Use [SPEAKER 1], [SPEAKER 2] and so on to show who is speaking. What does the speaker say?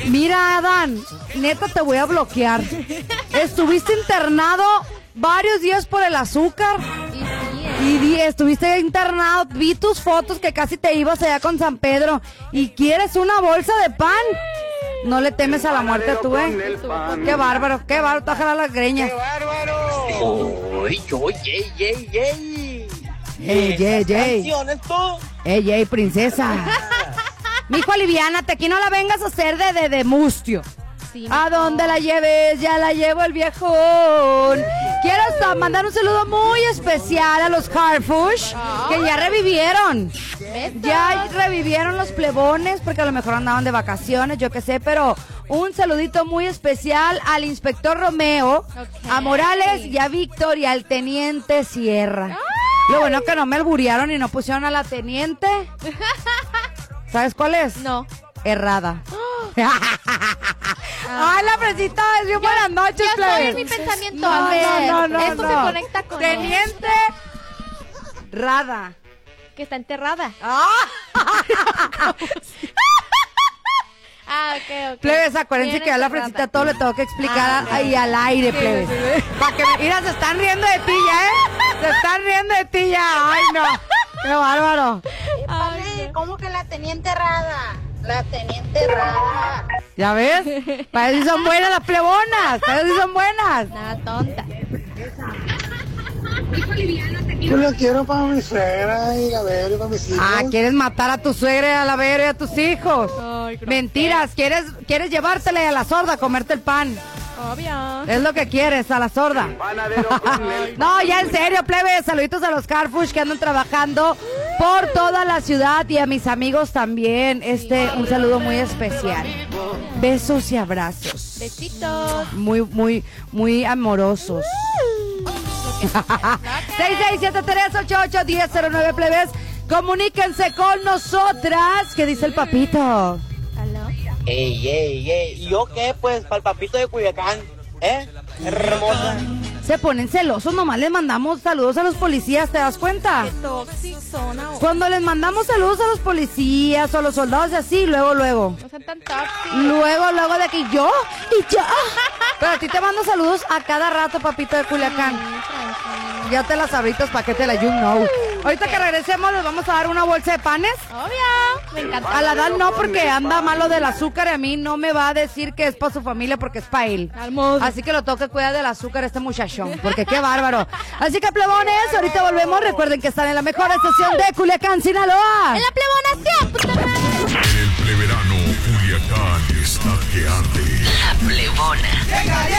[SPEAKER 1] Mira, Adán, neta te voy a bloquear. Estuviste internado varios días por el azúcar. Y estuviste internado, vi tus fotos que casi te ibas allá con San Pedro. ¿Y quieres una bolsa de pan? No le temes a la muerte tú, ¿eh? Qué bárbaro, te vas a jalar las greñas.
[SPEAKER 2] ¡Qué bárbaro!
[SPEAKER 1] ¡Ey!
[SPEAKER 2] ¿Canciones tú?
[SPEAKER 1] ¡Ey, princesa! Mijo, aliviánate, aquí no la vengas a hacer de mustio. Sí, ¿a dónde la lleves? Ya la llevo el viejón. Quiero mandar un saludo muy especial a los Carfush, que ya revivieron. Ya revivieron los plebones, porque a lo mejor andaban de vacaciones, yo qué sé, pero un saludito muy especial al inspector Romeo, a Morales y a Víctor y al teniente Sierra. Lo bueno que no me alburearon y no pusieron a la teniente. ¿Sabes cuál es?
[SPEAKER 3] No.
[SPEAKER 1] Errada. Ay, la fresita es bien buenas noches,
[SPEAKER 3] ya estoy en mi pensamiento.
[SPEAKER 1] No,
[SPEAKER 3] a ver,
[SPEAKER 1] no,
[SPEAKER 3] esto se conecta con
[SPEAKER 1] Teniente Rada.
[SPEAKER 3] que está enterrada. Ok.
[SPEAKER 1] Plebes, acuérdense que a la fresita todo le tengo que explicar ahí al aire, plebes. Para que mira, se están riendo de ti ya, ¿eh? Se están riendo de ti ya. Ay, no. Qué bárbaro.
[SPEAKER 4] Ay, ¿cómo que la teniente Rada? La teniente Rada.
[SPEAKER 1] ¿Ya ves? Para eso sí son buenas las plebonas. Para eso sí son buenas.
[SPEAKER 3] Nada tonta.
[SPEAKER 5] Yo la quiero para mi suegra y la ver y para mis hijos.
[SPEAKER 1] ¿Quieres matar a tu suegra y a la vera y a tus hijos?
[SPEAKER 3] Ay,
[SPEAKER 1] mentiras, ¿quieres llevártela a la sorda a comerte el pan?
[SPEAKER 3] Obvio.
[SPEAKER 1] Es lo que quieres, a la sorda. No, ya en serio, plebe, saluditos a los Carfush que andan trabajando por toda la ciudad y a mis amigos también. Un saludo muy especial. Besos y abrazos.
[SPEAKER 3] Besitos.
[SPEAKER 1] Muy amorosos. 6673881009, plebes. Comuníquense con nosotras. ¿Qué dice el papito?
[SPEAKER 2] Ey, ¿y yo qué? Pues, para el papito de Culiacán, hermosa.
[SPEAKER 1] Se ponen celosos, nomás les mandamos saludos a los policías, ¿te das cuenta?
[SPEAKER 3] Qué tóxico, ¿no?
[SPEAKER 1] Cuando les mandamos saludos a los policías o a los soldados y así, luego.
[SPEAKER 3] No sean tan tóxicos.
[SPEAKER 1] Luego de que yo. Pero a ti te mando saludos a cada rato, papito de Culiacán. Ya te las abritas, paquete la you know. Ahorita que regresemos les vamos a dar una bolsa de panes.
[SPEAKER 3] Obvio, me encanta.
[SPEAKER 1] A la Dan no, porque anda malo del azúcar y a mí no me va a decir que es para su familia porque es para él. Así que lo tengo que cuidar del azúcar este muchachón, porque qué bárbaro. Así que plebones, ahorita volvemos. Recuerden que están en la mejor estación de Culiacán, Sinaloa.
[SPEAKER 3] En la plebona siempre.
[SPEAKER 6] En el pleverano, Culiacán está que arde.
[SPEAKER 7] La plebona.